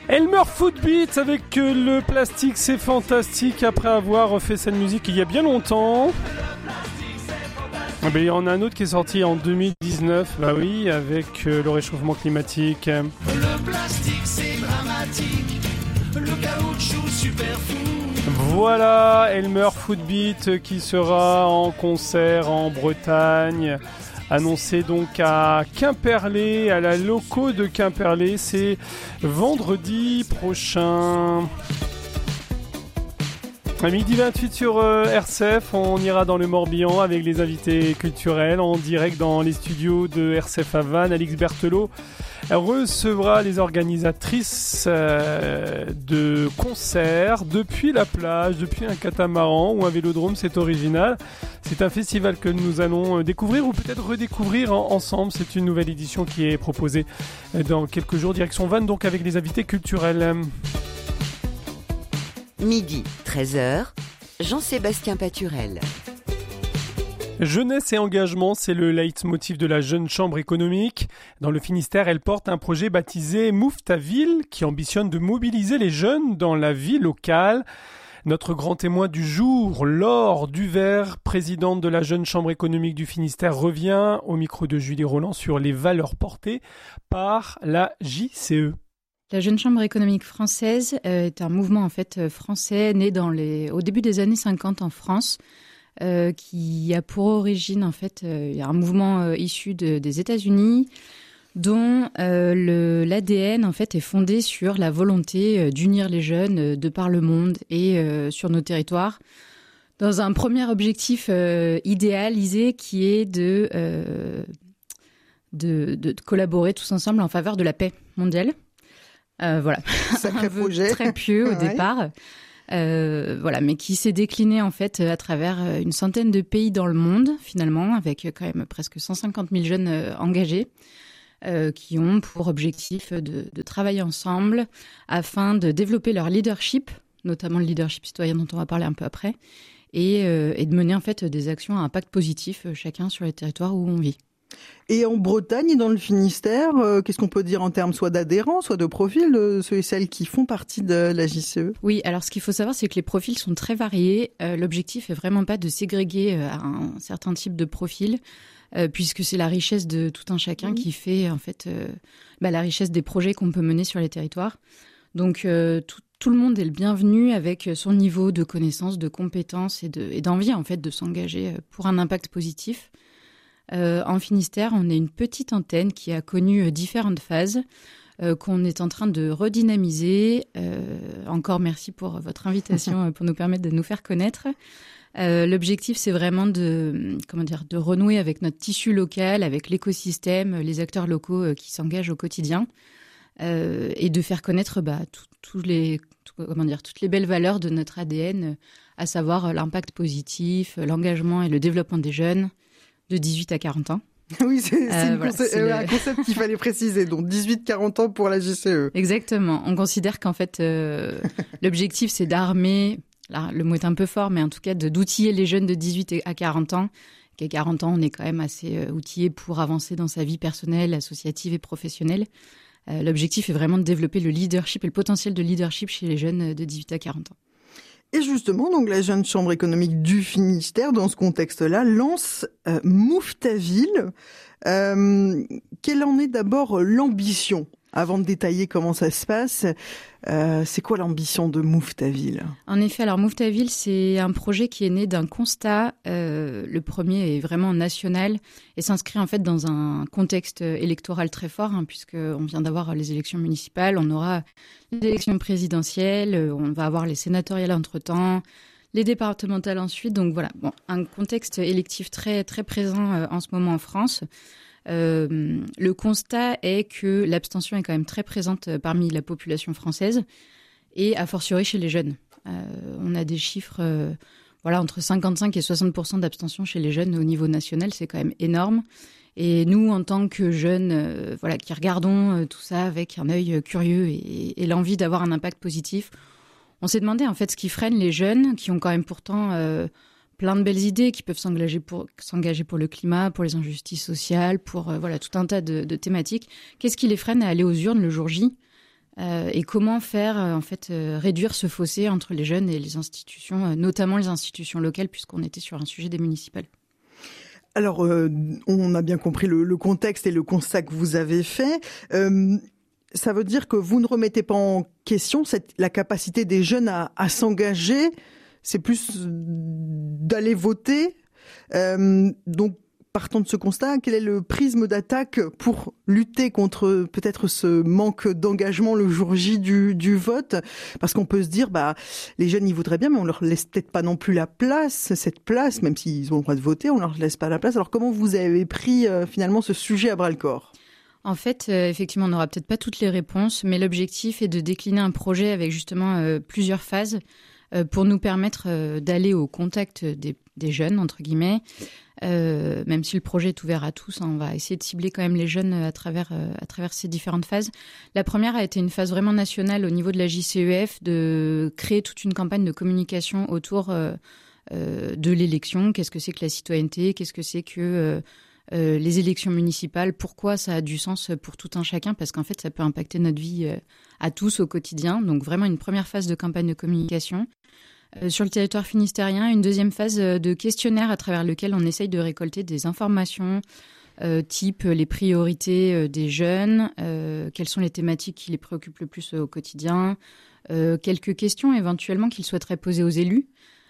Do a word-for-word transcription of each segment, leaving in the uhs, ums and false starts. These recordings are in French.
Elmer Footbeat avec euh, le plastique, c'est fantastique. Après avoir fait cette musique il y a bien longtemps. Ben, il y en a un autre qui est sorti en deux mille dix-neuf, bah oui, avec euh, le réchauffement climatique. Le plastique c'est dramatique, le caoutchouc super fou. Voilà, Elmer Footbeat qui sera en concert en Bretagne. Annoncé donc à Quimperlé, à la loco de Quimperlé, c'est vendredi prochain. À midi vingt-huit sur euh, R C F, on ira dans le Morbihan avec les invités culturels en direct dans les studios de R C F à Vannes. Alix Berthelot recevra les organisatrices euh, de concerts depuis la plage, depuis un catamaran ou un vélodrome, c'est original. C'est un festival que nous allons découvrir ou peut-être redécouvrir en, ensemble. C'est une nouvelle édition qui est proposée dans quelques jours, direction Vannes, donc avec les invités culturels. Midi, treize heures, Jean-Sébastien Paturel. Jeunesse et engagement, c'est le leitmotiv de la Jeune Chambre économique. Dans le Finistère, elle porte un projet baptisé Move ta ville, qui ambitionne de mobiliser les jeunes dans la vie locale. Notre grand témoin du jour, Laure Duvert, présidente de la Jeune Chambre économique du Finistère, revient au micro de Julie Roland sur les valeurs portées par la J C E. La Jeune Chambre économique française euh, est un mouvement en fait euh, français né dans les, au début des années cinquante en France, euh, qui a pour origine en fait euh, un mouvement euh, issu de, des États-Unis, dont euh, le, l'A D N en fait est fondé sur la volonté euh, d'unir les jeunes euh, de par le monde et euh, sur nos territoires, dans un premier objectif euh, idéalisé qui est de, euh, de, de, de collaborer tous ensemble en faveur de la paix mondiale. Euh, voilà, sacré un vœu projet très pieux au ouais. départ, euh, voilà, mais qui s'est décliné en fait à travers une centaine de pays dans le monde finalement, avec quand même presque cent cinquante mille jeunes euh, engagés, euh, qui ont pour objectif de, de travailler ensemble afin de développer leur leadership, notamment le leadership citoyen dont on va parler un peu après, et, euh, et de mener en fait des actions à impact positif euh, chacun sur les territoires où on vit. Et en Bretagne et dans le Finistère, euh, qu'est-ce qu'on peut dire en termes soit d'adhérents, soit de profils de ceux et celles qui font partie de la J C E ? Oui, alors ce qu'il faut savoir, c'est que les profils sont très variés. Euh, l'objectif est vraiment pas de ségréguer euh, à un certain type de profil, euh, puisque c'est la richesse de tout un chacun mmh. qui fait en fait euh, bah, la richesse des projets qu'on peut mener sur les territoires. Donc euh, tout, tout le monde est le bienvenu avec son niveau de connaissance, de compétences et, de, et d'envie en fait de s'engager pour un impact positif. Euh, en Finistère, on est une petite antenne qui a connu euh, différentes phases, euh, qu'on est en train de redynamiser. Euh, encore merci pour votre invitation, euh, pour nous permettre de nous faire connaître. Euh, l'objectif, c'est vraiment de, comment dire, de renouer avec notre tissu local, avec l'écosystème, les acteurs locaux euh, qui s'engagent au quotidien, euh, et de faire connaître bah, tout, tout les, tout, comment dire, toutes les belles valeurs de notre A D N, euh, à savoir euh, l'impact positif, euh, l'engagement et le développement des jeunes, de dix-huit à quarante ans. Oui, c'est, c'est, euh, une voilà, conce- c'est euh, le... un concept qu'il fallait préciser, donc dix-huit quarante ans pour la J C E. Exactement. On considère qu'en fait, euh, l'objectif, c'est d'armer, là, le mot est un peu fort, mais en tout cas, de, d'outiller les jeunes de dix-huit à quarante ans. Qu'à quarante ans, on est quand même assez euh, outillé pour avancer dans sa vie personnelle, associative et professionnelle. Euh, l'objectif est vraiment de développer le leadership et le potentiel de leadership chez les jeunes de dix-huit à quarante ans. Et justement, donc la Jeune Chambre économique du Finistère, dans ce contexte-là, lance euh, Move ta ville. Euh, quelle en est d'abord l'ambition ? Avant de détailler comment ça se passe, euh, c'est quoi l'ambition de Move ta ville ? En effet, alors Move ta ville, c'est un projet qui est né d'un constat. Euh, le premier est vraiment national et s'inscrit en fait dans un contexte électoral très fort, hein, puisqu'on vient d'avoir les élections municipales, on aura les élections présidentielles, on va avoir les sénatoriales entre-temps, les départementales ensuite. Donc voilà, bon, un contexte électif très, très présent euh, en ce moment en France. Euh, le constat est que l'abstention est quand même très présente parmi la population française et a fortiori chez les jeunes. Euh, on a des chiffres euh, voilà, entre cinquante-cinq et soixante pour cent d'abstention chez les jeunes au niveau national, c'est quand même énorme. Et nous, en tant que jeunes euh, voilà, qui regardons euh, tout ça avec un œil curieux et, et l'envie d'avoir un impact positif, on s'est demandé en fait ce qui freine les jeunes qui ont quand même pourtant... Euh, plein de belles idées qui peuvent s'engager pour, s'engager pour le climat, pour les injustices sociales, pour euh, voilà, tout un tas de, de thématiques. Qu'est-ce qui les freine à aller aux urnes le jour J ? Euh, et comment faire, euh, en fait, euh, réduire ce fossé entre les jeunes et les institutions, euh, notamment les institutions locales, puisqu'on était sur un sujet des municipales. Alors, euh, on a bien compris le, le contexte et le constat que vous avez fait. Euh, ça veut dire que vous ne remettez pas en question cette, la capacité des jeunes à, à s'engager. C'est plus d'aller voter. Euh, donc, partant de ce constat, quel est le prisme d'attaque pour lutter contre peut-être ce manque d'engagement le jour J du, du vote ? Parce qu'on peut se dire, bah, les jeunes, ils voudraient bien, mais on leur laisse peut-être pas non plus la place, cette place, même s'ils ont le droit de voter, on leur laisse pas la place. Alors comment vous avez pris euh, finalement ce sujet à bras-le-corps ? En fait, euh, effectivement, on n'aura peut-être pas toutes les réponses, mais l'objectif est de décliner un projet avec justement euh, plusieurs phases euh, pour nous permettre euh, d'aller au contact des, des jeunes, entre guillemets. Euh, même si le projet est ouvert à tous, hein, on va essayer de cibler quand même les jeunes à travers, euh, à travers ces différentes phases. La première a été une phase vraiment nationale au niveau de la J C E F, de créer toute une campagne de communication autour euh, euh, de l'élection. Qu'est-ce que c'est que la citoyenneté ? Qu'est-ce que c'est que euh, euh, les élections municipales ? Pourquoi ça a du sens pour tout un chacun ? Parce qu'en fait, ça peut impacter notre vie euh, à tous au quotidien. Donc vraiment une première phase de campagne de communication. Euh, sur le territoire finistérien, une deuxième phase de questionnaire à travers lequel on essaye de récolter des informations euh, type les priorités euh, des jeunes, euh, quelles sont les thématiques qui les préoccupent le plus au quotidien, euh, quelques questions éventuellement qu'ils souhaiteraient poser aux élus.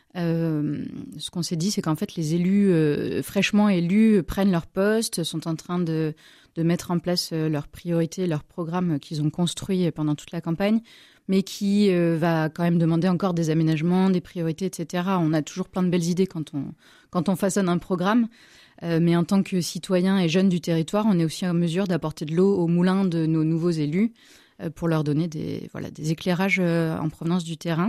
Euh, ce qu'on s'est dit, c'est qu'en fait, les élus euh, fraîchement élus prennent leur poste, sont en train de, de mettre en place euh, leurs priorités, leurs programmes qu'ils ont construits pendant toute la campagne, mais qui euh, va quand même demander encore des aménagements, des priorités, et cetera. On a toujours plein de belles idées quand on, quand on façonne un programme, euh, mais en tant que citoyens et jeunes du territoire, on est aussi en mesure d'apporter de l'eau au moulin de nos nouveaux élus euh, pour leur donner des, voilà, des éclairages euh, en provenance du terrain.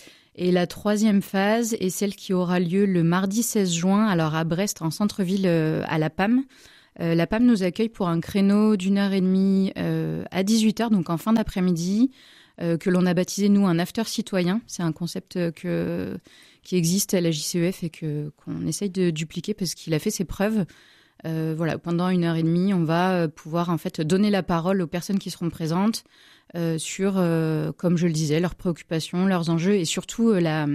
Et la troisième phase est celle qui aura lieu le mardi seize juin, alors à Brest, en centre-ville, euh, à la P A M. Euh, la P A M nous accueille pour un créneau d'une heure et demie euh, à dix-huit heures, donc en fin d'après-midi, euh, que l'on a baptisé, nous, un after citoyen. C'est un concept que, qui existe à la J C E F et que, qu'on essaye de dupliquer parce qu'il a fait ses preuves. Euh, voilà, pendant une heure et demie, on va pouvoir en fait donner la parole aux personnes qui seront présentes euh, sur, euh, comme je le disais, leurs préoccupations, leurs enjeux et surtout euh, la,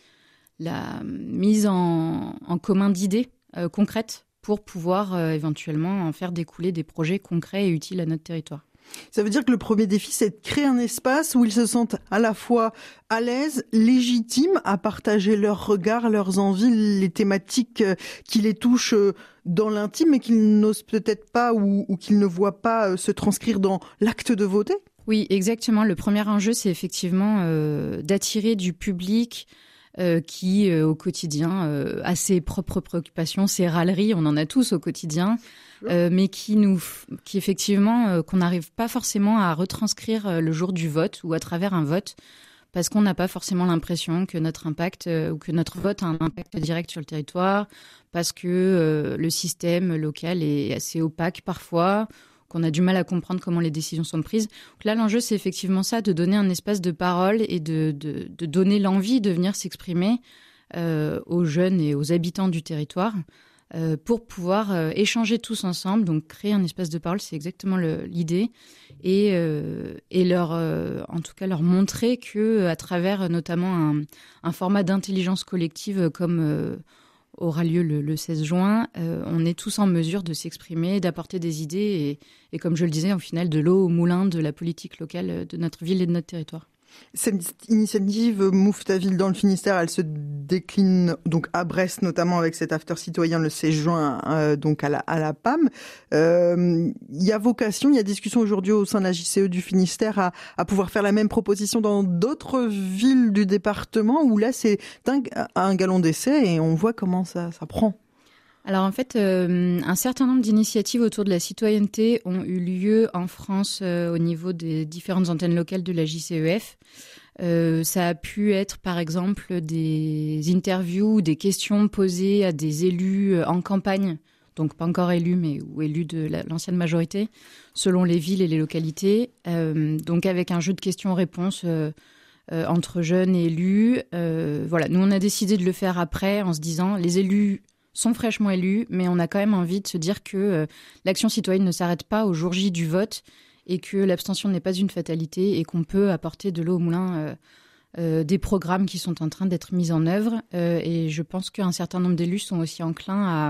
la mise en, en commun d'idées euh, concrètes pour pouvoir euh, éventuellement en faire découler des projets concrets et utiles à notre territoire. Ça veut dire que le premier défi, c'est de créer un espace où ils se sentent à la fois à l'aise, légitimes à partager leurs regards, leurs envies, les thématiques qui les touchent dans l'intime et qu'ils n'osent peut-être pas ou, ou qu'ils ne voient pas se transcrire dans l'acte de voter. Oui, exactement. Le premier enjeu, c'est effectivement euh, d'attirer du public euh, qui, euh, au quotidien, euh, a ses propres préoccupations, ses râleries, on en a tous au quotidien. Euh, mais qui nous, qui effectivement, euh, qu'on n'arrive pas forcément à retranscrire euh, le jour du vote ou à travers un vote, parce qu'on n'a pas forcément l'impression que notre impact euh, ou que notre vote a un impact direct sur le territoire, parce que euh, le système local est assez opaque parfois, qu'on a du mal à comprendre comment les décisions sont prises. Donc là, l'enjeu, c'est effectivement ça, de donner un espace de parole et de, de, de donner l'envie de venir s'exprimer euh, aux jeunes et aux habitants du territoire. Euh, pour pouvoir euh, échanger tous ensemble, donc créer un espace de parole, c'est exactement le, l'idée, et, euh, et leur, euh, en tout cas leur montrer que à travers notamment un, un format d'intelligence collective comme euh, aura lieu le, le seize juin, euh, on est tous en mesure de s'exprimer, d'apporter des idées, et, et comme je le disais, au final, de l'eau au moulin de la politique locale de notre ville et de notre territoire. Cette initiative Move ta ville dans le Finistère, elle se décline donc à Brest, notamment avec cet after citoyen le seize juin, euh, donc à la, à la P A M. Euh, il y a vocation, il y a discussion aujourd'hui au sein de la J C E du Finistère à, à pouvoir faire la même proposition dans d'autres villes du département où là c'est un, un galon d'essai et on voit comment ça, ça prend. Alors en fait, euh, un certain nombre d'initiatives autour de la citoyenneté ont eu lieu en France euh, au niveau des différentes antennes locales de la J C E F. Euh, ça a pu être par exemple des interviews, des questions posées à des élus en campagne, donc pas encore élus mais ou élus de la, l'ancienne majorité, selon les villes et les localités. Euh, donc avec un jeu de questions-réponses euh, euh, entre jeunes et élus. Euh, voilà, nous on a décidé de le faire après en se disant les élus sont fraîchement élus, mais on a quand même envie de se dire que euh, l'action citoyenne ne s'arrête pas au jour J du vote et que l'abstention n'est pas une fatalité et qu'on peut apporter de l'eau au moulin euh, euh, des programmes qui sont en train d'être mis en œuvre. Euh, et je pense qu'un certain nombre d'élus sont aussi enclins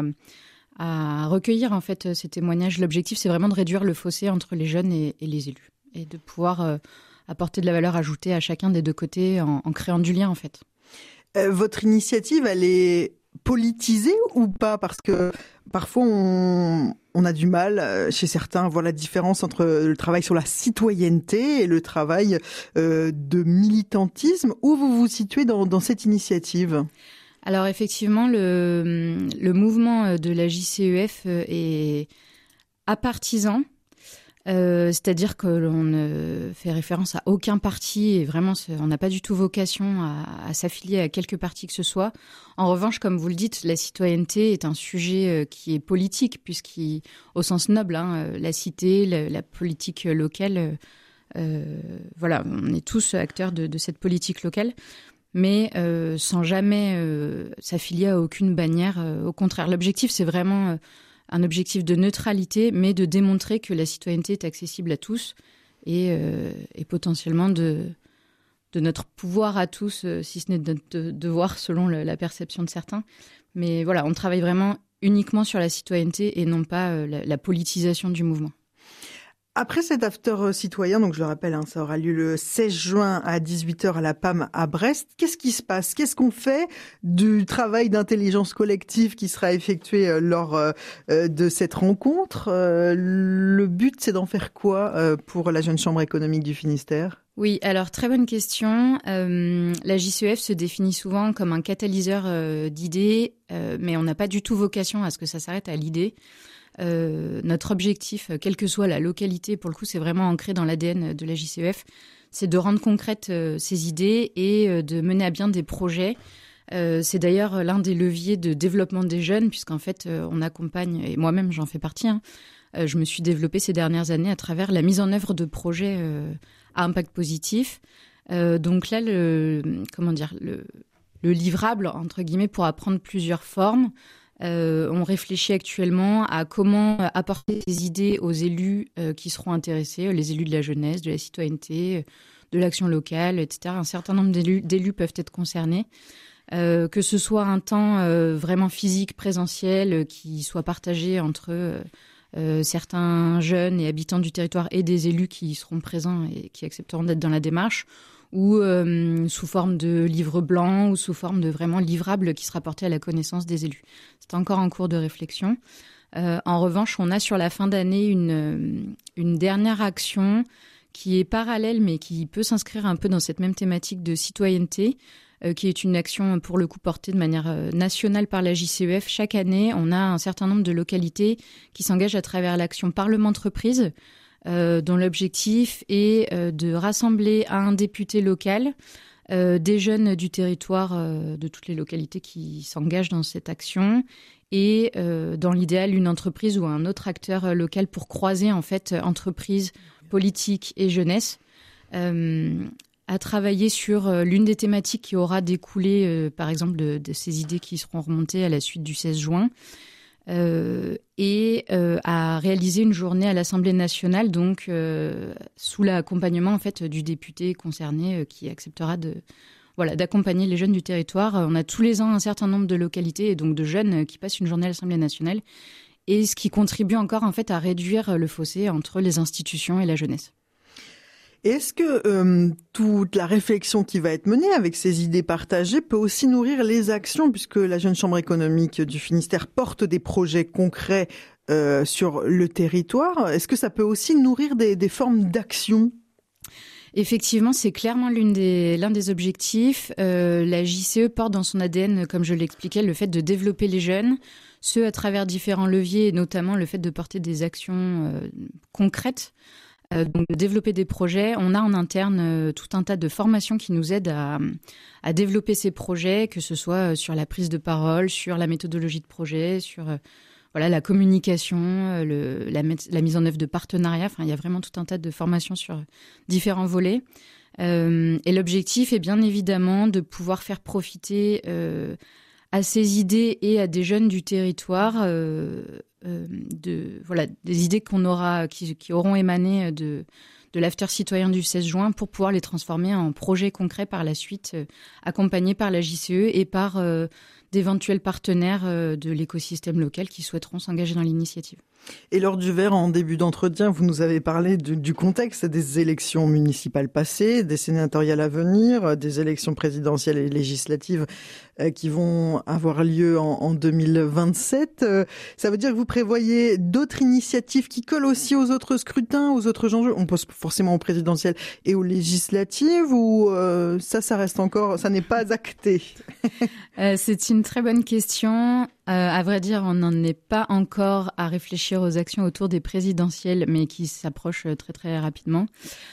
à, à recueillir en fait ces témoignages. L'objectif, c'est vraiment de réduire le fossé entre les jeunes et, et les élus et de pouvoir euh, apporter de la valeur ajoutée à chacun des deux côtés en, en créant du lien en fait. Euh, votre initiative, elle est politisée ou pas? Parce que parfois, on, on a du mal, euh, chez certains, à voir la différence entre le travail sur la citoyenneté et le travail euh, de militantisme. Où vous vous situez dans, dans cette initiative? Alors effectivement, le, le mouvement de la J C E F est apartisan. Euh, c'est-à-dire que l'on ne fait référence à aucun parti et vraiment on n'a pas du tout vocation à, à s'affilier à quelque parti que ce soit. En revanche, comme vous le dites, la citoyenneté est un sujet qui est politique puisqu'au sens noble, hein, la cité, la, la politique locale, euh, voilà, on est tous acteurs de, de cette politique locale, mais euh, sans jamais euh, s'affilier à aucune bannière. Euh, au contraire, l'objectif c'est vraiment euh, un objectif de neutralité, mais de démontrer que la citoyenneté est accessible à tous et, euh, et potentiellement de, de notre pouvoir à tous, euh, si ce n'est de notre devoir selon le, la perception de certains. Mais voilà, on travaille vraiment uniquement sur la citoyenneté et non pas euh, la, la politisation du mouvement. Après cet after citoyen, donc je le rappelle, hein, ça aura lieu le seize juin à dix-huit heures à la P A M à Brest. Qu'est-ce qui se passe? Qu'est-ce qu'on fait du travail d'intelligence collective qui sera effectué lors euh, de cette rencontre? euh, Le but, c'est d'en faire quoi euh, pour la Jeune Chambre économique du Finistère? Oui, alors très bonne question. Euh, la J C E F se définit souvent comme un catalyseur euh, d'idées, euh, mais on n'a pas du tout vocation à ce que ça s'arrête à l'idée. Euh, notre objectif, quelle que soit la localité, pour le coup, c'est vraiment ancré dans l'A D N de la J C E F, c'est de rendre concrètes euh, ces idées et euh, de mener à bien des projets. Euh, c'est d'ailleurs l'un des leviers de développement des jeunes, puisqu'en fait, euh, on accompagne, et moi-même j'en fais partie, hein, euh, je me suis développée ces dernières années à travers la mise en œuvre de projets euh, à impact positif. Euh, donc là, le, comment dire, le, le livrable, entre guillemets, pourra prendre plusieurs formes. Euh, on réfléchit actuellement à comment apporter ces idées aux élus euh, qui seront intéressés, les élus de la jeunesse, de la citoyenneté, de l'action locale, et cetera. Un certain nombre d'élus, d'élus peuvent être concernés. Euh, que ce soit un temps euh, vraiment physique, présentiel, euh, qui soit partagé entre euh, euh, certains jeunes et habitants du territoire et des élus qui seront présents et qui accepteront d'être dans la démarche, ou euh, sous forme de livre blanc ou sous forme de vraiment livrable qui sera porté à la connaissance des élus. C'est encore en cours de réflexion. Euh, en revanche, on a sur la fin d'année une, une dernière action qui est parallèle mais qui peut s'inscrire un peu dans cette même thématique de citoyenneté, euh, qui est une action pour le coup portée de manière euh, nationale par la J C E F. Chaque année, on a un certain nombre de localités qui s'engagent à travers l'action Parlement-entreprise, Euh, dont l'objectif est euh, de rassembler à un député local euh, des jeunes du territoire euh, de toutes les localités qui s'engagent dans cette action et euh, dans l'idéal une entreprise ou un autre acteur local pour croiser en fait entreprise, politique et jeunesse, euh, à travailler sur euh, l'une des thématiques qui aura découlé euh, par exemple de, de ces idées qui seront remontées à la suite du seize juin. Euh, et euh, à réaliser une journée à l'Assemblée nationale, donc euh, sous l'accompagnement en fait du député concerné euh, qui acceptera de voilà d'accompagner les jeunes du territoire. On a tous les ans un certain nombre de localités et donc de jeunes qui passent une journée à l'Assemblée nationale, et ce qui contribue encore en fait à réduire le fossé entre les institutions et la jeunesse. Est-ce que euh, toute la réflexion qui va être menée avec ces idées partagées peut aussi nourrir les actions, puisque la Jeune Chambre économique du Finistère porte des projets concrets euh, sur le territoire? Est-ce que ça peut aussi nourrir des, des formes d'action? Effectivement, c'est clairement l'une des, l'un des objectifs. Euh, la J C E porte dans son A D N, comme je l'expliquais, le fait de développer les jeunes, ce à travers différents leviers, et notamment le fait de porter des actions euh, concrètes. Euh, donc de développer des projets. On a en interne euh, tout un tas de formations qui nous aident à, à développer ces projets, que ce soit sur la prise de parole, sur la méthodologie de projet, sur euh, voilà, la communication, euh, le, la, la mise en œuvre de partenariats. Enfin, il y a vraiment tout un tas de formations sur différents volets. Euh, et l'objectif est bien évidemment de pouvoir faire profiter euh, à ces idées et à des jeunes du territoire euh, euh, de voilà des idées qu'on aura, qui, qui auront émané de de l'after citoyen du seize juin pour pouvoir les transformer en projets concrets par la suite, euh, accompagnés par la J C E et par euh, d'éventuels partenaires euh, de l'écosystème local qui souhaiteront s'engager dans l'initiative. Et lors du verre, en début d'entretien, vous nous avez parlé du, du contexte des élections municipales passées, des sénatoriales à venir, des élections présidentielles et législatives euh, qui vont avoir lieu en, en deux mille vingt-sept. Euh, ça veut dire que vous prévoyez d'autres initiatives qui collent aussi aux autres scrutins, aux autres enjeux. On pense forcément aux présidentielles et aux législatives, ou euh, ça, ça reste encore, ça n'est pas acté? euh, C'est une très bonne question. Euh, à vrai dire, on n'en est pas encore à réfléchir aux actions autour des présidentielles, mais qui s'approchent très très rapidement.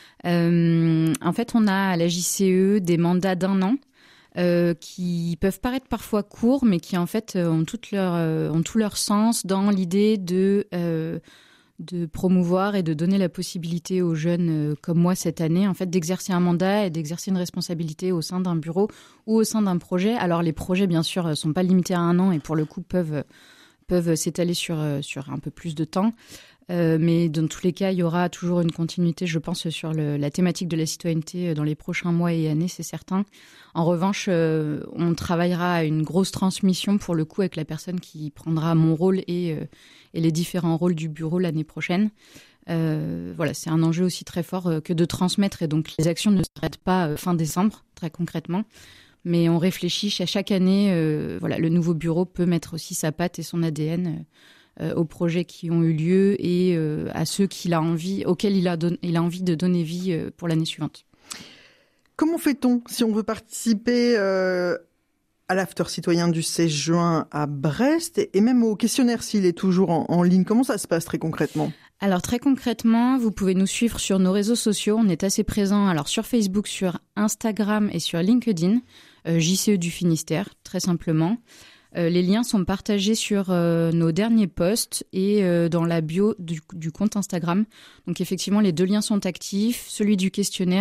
Euh, en fait, on a à la J C E des mandats d'un an euh, qui peuvent paraître parfois courts, mais qui en fait ont, toute leur, euh, ont tout leur sens dans l'idée de... Euh, de promouvoir et de donner la possibilité aux jeunes euh, comme moi cette année, en fait, d'exercer un mandat et d'exercer une responsabilité au sein d'un bureau ou au sein d'un projet. Alors les projets, bien sûr, ne sont pas limités à un an et pour le coup peuvent, peuvent s'étaler sur, sur un peu plus de temps. Euh, mais dans tous les cas, il y aura toujours une continuité, je pense, sur le, la thématique de la citoyenneté dans les prochains mois et années, c'est certain. En revanche, euh, on travaillera à une grosse transmission, pour le coup, avec la personne qui prendra mon rôle et, euh, et les différents rôles du bureau l'année prochaine. Euh, voilà, c'est un enjeu aussi très fort euh, que de transmettre, et donc les actions ne s'arrêtent pas euh, fin décembre, très concrètement. Mais on réfléchit à chaque année, euh, voilà, le nouveau bureau peut mettre aussi sa patte et son A D N euh, Euh, aux projets qui ont eu lieu et euh, à ceux qu'il a envie, auxquels il a, don- il a envie de donner vie euh, pour l'année suivante. Comment fait-on si on veut participer euh, à l'after citoyen du seize juin à Brest, et, et même au questionnaire s'il est toujours en, en ligne? Comment ça se passe très concrètement? Alors très concrètement, vous pouvez nous suivre sur nos réseaux sociaux. On est assez présents alors sur Facebook, sur Instagram et sur LinkedIn, euh, J C E du Finistère, très simplement. Euh, les liens sont partagés sur euh, nos derniers posts et euh, dans la bio du, du compte Instagram. Donc effectivement, les deux liens sont actifs, celui du questionnaire